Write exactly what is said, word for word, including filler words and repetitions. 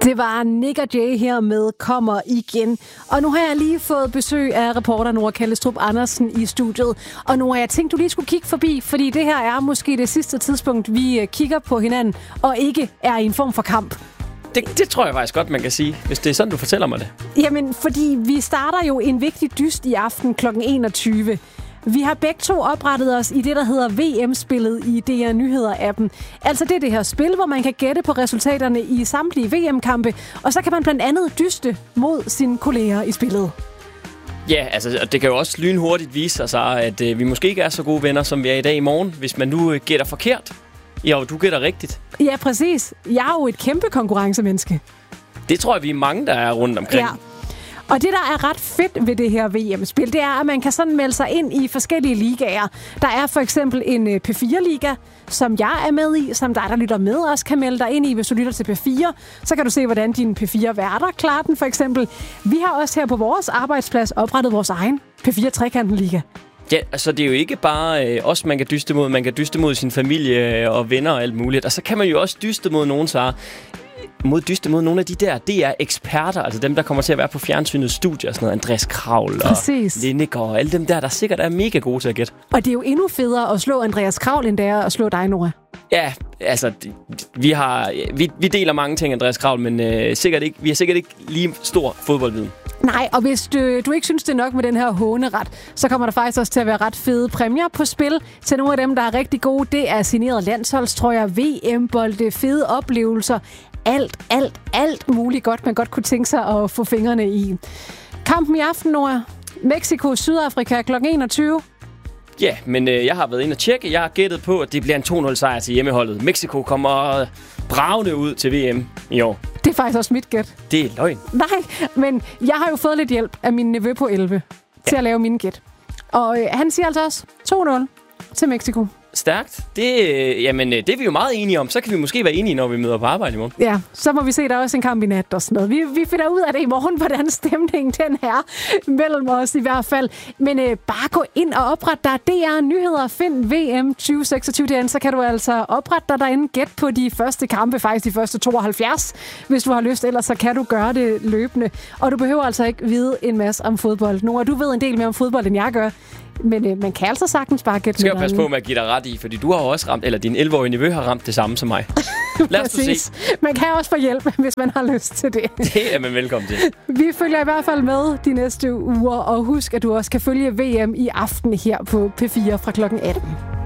Det var Nick og Jay her med Kommer igen. Og nu har jeg lige fået besøg af reporter Nora Kallestrup Andersen i studiet. Og nu har jeg tænkt, du lige skulle kigge forbi, fordi det her er måske det sidste tidspunkt, vi kigger på hinanden, og ikke er i en form for kamp. Det, det tror jeg faktisk godt, man kan sige, hvis det er sådan, du fortæller mig det. Jamen, fordi vi starter jo en vigtig dyst i aften klokken enogtyve. Vi har begge to oprettet os i det, der hedder V M-spillet i D R Nyheder-appen. Altså det er det her spil, hvor man kan gætte på resultaterne i samtlige V M-kampe, og så kan man blandt andet dyste mod sine kolleger i spillet. Ja, altså det kan jo også lynhurtigt vise sig, at øh, vi måske ikke er så gode venner, som vi er i dag i morgen, hvis man nu øh, gætter forkert. Ja, og du gætter rigtigt. Ja, præcis. Jeg er jo et kæmpe konkurrencemenneske. Det tror jeg, vi er mange, der er rundt omkring. Ja. Og det, der er ret fedt ved det her V M-spil, det er, at man kan sådan melde sig ind i forskellige ligaer. Der er for eksempel en P fire-liga, som jeg er med i, som dig, der lytter med, også kan melde dig ind i. Hvis du lytter til P fire, så kan du se, hvordan dine P fire-værter klarer den, for eksempel. Vi har også her på vores arbejdsplads oprettet vores egen P fire-trekanten-liga. Ja, altså det er jo ikke bare øh, os, man kan dyste mod. Man kan dyste mod sin familie og venner og alt muligt. Og så kan man jo også dyste mod nogen, så mod dyste mod nogle af de der D R-eksperter, altså dem, der kommer til at være på fjernsynets studie, og sådan noget, Andreas Kravl og Lineker og alle dem der, der sikkert er mega gode til at gætte. Og det er jo endnu federe at slå Andreas Kravl, end det er at slå dig, Nora. Ja, altså, vi har vi, vi deler mange ting, Andreas Kravl, men øh, sikkert ikke, vi har sikkert ikke lige stor fodboldviden. Nej, og hvis du, du ikke synes, det er nok med den her håneret, så kommer der faktisk også til at være ret fede præmier på spil til nogle af dem, der er rigtig gode. Det er signeret landsholdstrøjer, V M-bolde, fede oplevelser, alt, alt, alt muligt godt, man godt kunne tænke sig at få fingrene i. Kampen i aften, Nora. Mexico, Sydafrika klokken enogtyve. Ja, men øh, jeg har været inde og tjekke. Jeg har gættet på, at det bliver en to nul sejr til hjemmeholdet. Mexico kommer bravende ud til V M i år. Det er faktisk også mit gæt. Det er løgn. Nej, men jeg har jo fået lidt hjælp af min nevø på elleve ja. til at lave mine gæt. Og øh, han siger altså også to nul til Mexico. Stærkt. Det, øh, jamen, det er vi jo meget enige om. Så kan vi måske være enige, når vi møder på arbejde i morgen. Ja, så må vi se, der er også en kamp i nat og sådan noget. Vi, vi finder ud af det i morgen, hvordan stemningen den er mellem os i hvert fald. Men øh, bare gå ind og opret dig D R Nyheder. Find V M tyve seksogtyve derinde, så kan du altså oprette dig derinde. Gæt på de første kampe, faktisk de første tooghalvfjerds. Hvis du har lyst, ellers så kan du gøre det løbende. Og du behøver altså ikke vide en masse om fodbold. Nora, du ved en del mere om fodbold, end jeg gør. Men øh, man kan altså sagtens bare gætte. Skal jeg passe på med at give dig ret i, fordi du har også ramt, eller din elleve-årige nevø har ramt det samme som mig. Lad os se. Man kan også få hjælp, hvis man har lyst til det. Det er man velkommen til. Vi følger i hvert fald med de næste uger, og husk, at du også kan følge V M i aften her på P fire fra klokken atten.